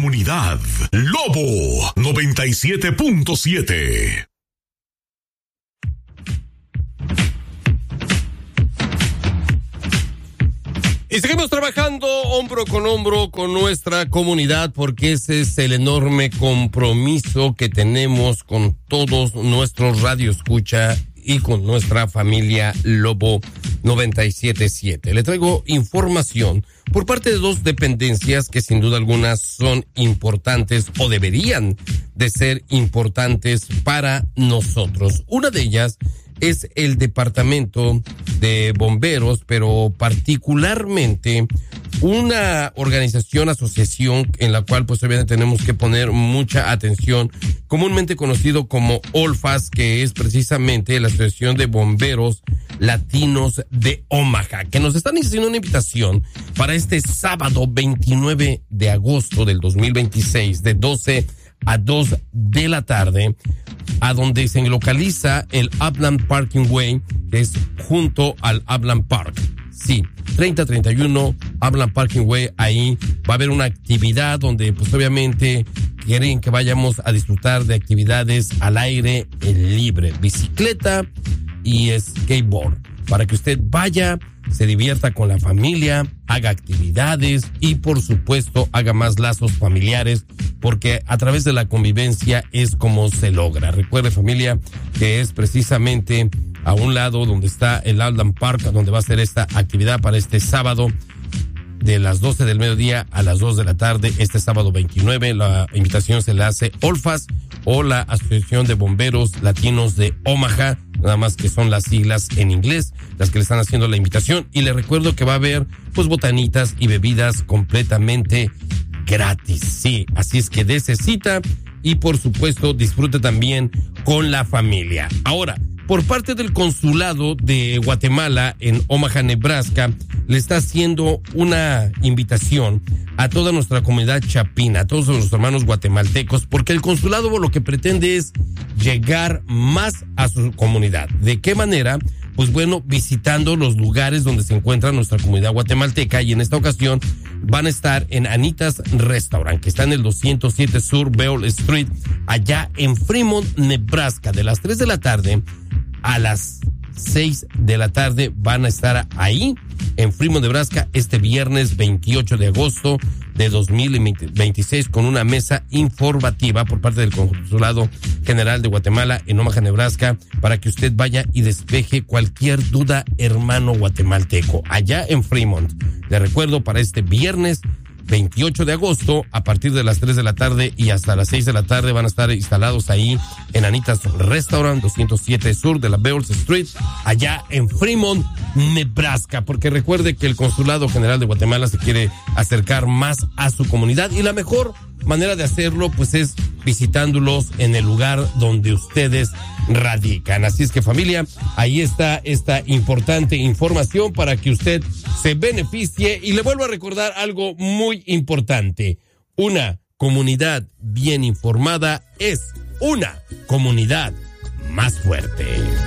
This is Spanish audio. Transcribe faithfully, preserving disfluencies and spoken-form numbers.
comunidad. Lobo noventa y siete punto siete. Y seguimos trabajando hombro con hombro con nuestra comunidad, porque ese es el enorme compromiso que tenemos con todos nuestros radioescucha y con nuestra familia Lobo noventa y siete punto siete. Le traigo información por parte de dos dependencias que sin duda alguna son importantes o deberían de ser importantes para nosotros. Una de ellas es el Departamento de Bomberos, pero particularmente una organización, asociación en la cual pues obviamente tenemos que poner mucha atención, comúnmente conocido como OLFAS, que es precisamente la Asociación de Bomberos Latinos de Omaha, que nos están haciendo una invitación para este sábado veintinueve de agosto del dos mil veintiséis, de doce a dos de la tarde, a donde se localiza el Upland Parking Way, que es junto al Upland Park. Sí, treinta treinta y uno Upland Parking Way. Ahí va a haber una actividad donde pues obviamente quieren que vayamos a disfrutar de actividades al aire libre, bicicleta y skateboard, para que usted vaya, se divierta con la familia, haga actividades y por supuesto haga más lazos familiares, porque a través de la convivencia es como se logra. Recuerde, familia, que es precisamente a un lado donde está el Upland Park, donde va a ser esta actividad para este sábado de las doce del mediodía a las dos de la tarde, este sábado veintinueve. La invitación se la hace OLFAS, o la Asociación de Bomberos Latinos de Omaha, nada más que son las siglas en inglés las que le están haciendo la invitación. Y le recuerdo que va a haber pues botanitas y bebidas completamente gratis. Sí, así es que dése cita y por supuesto disfrute también con la familia. Ahora, por parte del Consulado de Guatemala en Omaha, Nebraska, le está haciendo una invitación a toda nuestra comunidad chapina, a todos nuestros hermanos guatemaltecos, porque el consulado lo que pretende es llegar más a su comunidad. ¿De qué manera? Pues bueno, visitando los lugares donde se encuentra nuestra comunidad guatemalteca, y en esta ocasión van a estar en Anita's Restaurant, que está en el doscientos siete Sur Beale Street, allá en Fremont, Nebraska. De las tres de la tarde a las seis de la tarde van a estar ahí en Fremont, Nebraska, este viernes veintiocho de agosto de dos mil veintiséis, con una mesa informativa por parte del Consulado General de Guatemala en Omaha, Nebraska, para que usted vaya y despeje cualquier duda, hermano guatemalteco, allá en Fremont. Le recuerdo, para este viernes veintiocho de agosto, a partir de las tres de la tarde y hasta las seis de la tarde, van a estar instalados ahí en Anita's Restaurant, doscientos siete Sur de la Beale Street, allá en Fremont, Nebraska, porque recuerde que el Consulado General de Guatemala se quiere acercar más a su comunidad, y la mejor manera de hacerlo pues es visitándolos en el lugar donde ustedes radican. Así es que, familia, ahí está esta importante información para que usted se beneficie. Y le vuelvo a recordar algo muy importante: una comunidad bien informada es una comunidad más fuerte.